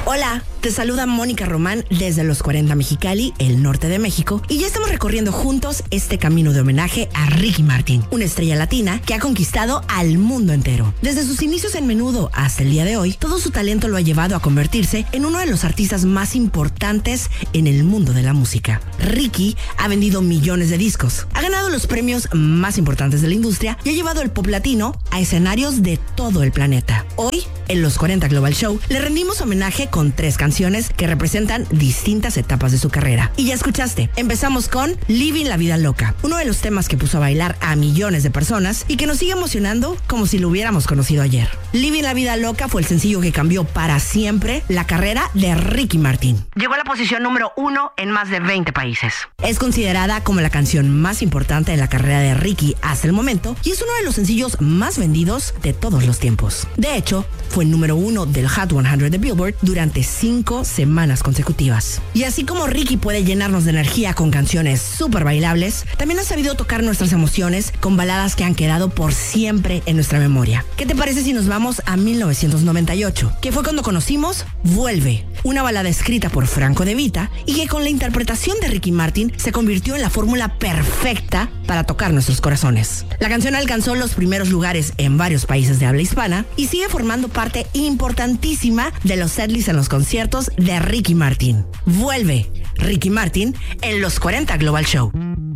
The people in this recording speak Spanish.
Hola, te saluda Mónica Román desde Los 40 Mexicali, el norte de México, y ya estamos recorriendo juntos este camino de homenaje a Ricky Martin, una estrella latina que ha conquistado al mundo entero. Desde sus inicios en Menudo hasta el día de hoy, todo su talento lo ha llevado a convertirse en uno de los artistas más importantes en el mundo de la música. Ricky ha vendido millones de discos, ha ganado los premios más importantes de la industria y ha llevado el pop latino a escenarios de todo el planeta. Hoy, en Los 40 Global Show, le rendimos homenaje con 3 canciones que representan distintas etapas de su carrera. Y ya escuchaste, empezamos con Living la Vida Loca, uno de los temas que puso a bailar a millones de personas y que nos sigue emocionando como si lo hubiéramos conocido ayer. Living la Vida Loca fue el sencillo que cambió para siempre la carrera de Ricky Martin. Llegó a la posición número 1 en más de 20 países. Es considerada como la canción más importante de la carrera de Ricky hasta el momento y es uno de los sencillos más vendidos de todos los tiempos. De hecho, fue el número 1 del Hot 100 de Billboard durante 5 semanas consecutivas. Y así como Ricky puede llenarnos de energía con canciones súper bailables, también ha sabido tocar nuestras emociones con baladas que han quedado por siempre en nuestra memoria. ¿Qué te parece si nos vamos a 1998? Que fue cuando conocimos Vuelve, una balada escrita por Franco De Vita y que con la interpretación de Ricky Martin se convirtió en la fórmula perfecta para tocar nuestros corazones. La canción alcanzó los primeros lugares en varios países de habla hispana y sigue formando parte importantísima de los setlists en los conciertos de Ricky Martin. Vuelve, Ricky Martin en Los 40 Global Show.